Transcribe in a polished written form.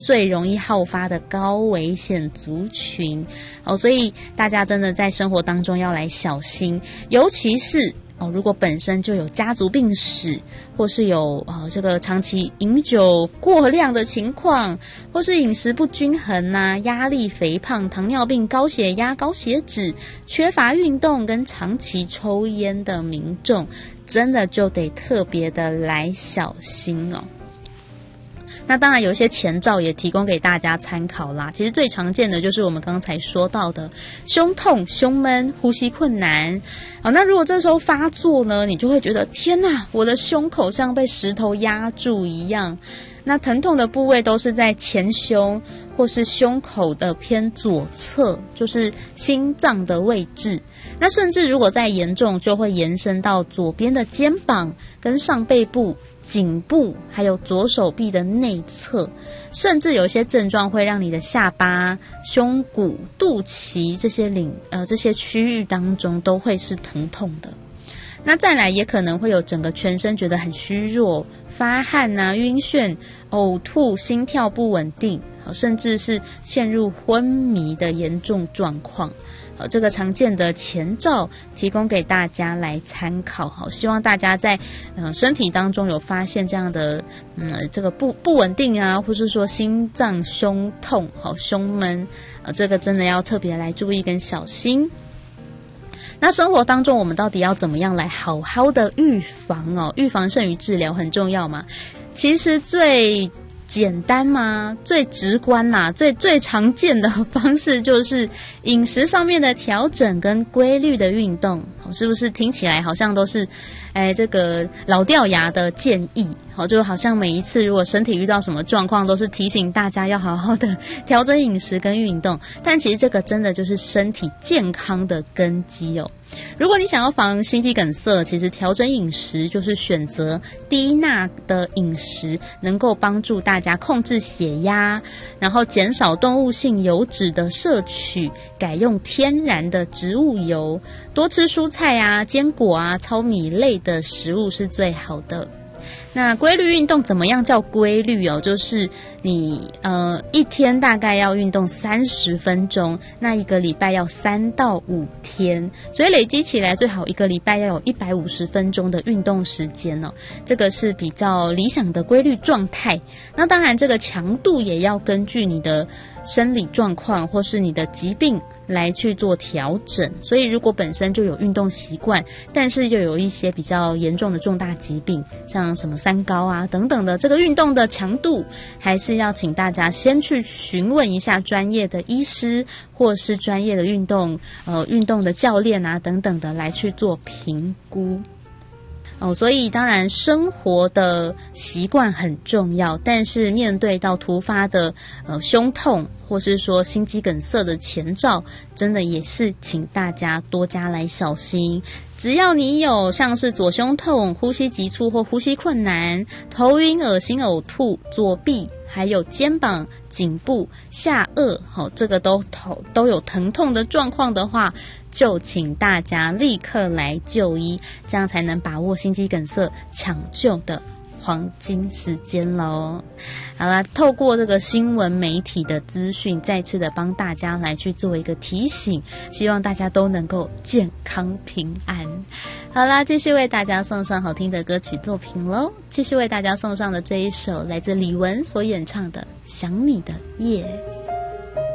最容易好发的高危险族群所以大家真的在生活当中要来小心，尤其是如果本身就有家族病史，或是有这个长期饮酒过量的情况，或是饮食不均衡压力、肥胖、糖尿病、高血压、高血脂、缺乏运动跟长期抽烟的民众，真的就得特别的来小心那当然有一些前兆也提供给大家参考啦。其实最常见的就是我们刚才说到的胸痛、胸闷、呼吸困难那如果这时候发作呢，你就会觉得天哪，我的胸口像被石头压住一样。那疼痛的部位都是在前胸或是胸口的偏左侧，就是心脏的位置。那甚至如果再严重，就会延伸到左边的肩膀跟上背部、颈部，还有左手臂的内侧，甚至有一些症状会让你的下巴、胸骨、肚脐这些区域当中都会是疼痛的。那再来也可能会有整个全身觉得很虚弱、发汗晕眩、呕吐、心跳不稳定，甚至是陷入昏迷的严重状况。这个常见的前兆提供给大家来参考希望大家在身体当中有发现这样的这个不稳定或是说心脏胸痛胸闷这个真的要特别来注意跟小心。那生活当中我们到底要怎么样来好好的预防预防胜于治疗很重要嘛。其实最简单吗？最直观最常见的方式就是饮食上面的调整跟规律的运动，是不是听起来好像都是这个老掉牙的建议就好像每一次如果身体遇到什么状况都是提醒大家要好好的调整饮食跟运动，但其实这个真的就是身体健康的根基如果你想要防心肌梗塞，其实调整饮食就是选择低钠的饮食，能够帮助大家控制血压，然后减少动物性油脂的摄取，改用天然的植物油，多吃蔬菜坚果糙米类的食物是最好的。那规律运动怎么样叫规律就是你一天大概要运动30分钟，那一个礼拜要3到5天，所以累积起来最好一个礼拜要有150分钟的运动时间这个是比较理想的规律状态。那当然这个强度也要根据你的生理状况或是你的疾病来去做调整，所以如果本身就有运动习惯，但是又有一些比较严重的重大疾病，像什么三高等等的，这个运动的强度还是要请大家先去询问一下专业的医师或是专业的运动的教练等等的来去做评估所以当然生活的习惯很重要，但是面对到突发的胸痛或是说心肌梗塞的前兆，真的也是请大家多加来小心。只要你有像是左胸痛、呼吸急促或呼吸困难、头晕、恶心、呕吐、左臂还有肩膀、颈部、下颚这个都有疼痛的状况的话，就请大家立刻来就医，这样才能把握心肌梗塞抢救的黄金时间咯。好啦，透过这个新闻媒体的资讯，再次的帮大家来去做一个提醒，希望大家都能够健康平安。好啦，继续为大家送上好听的歌曲作品咯。继续为大家送上的这一首来自李玟所演唱的《想你的夜》。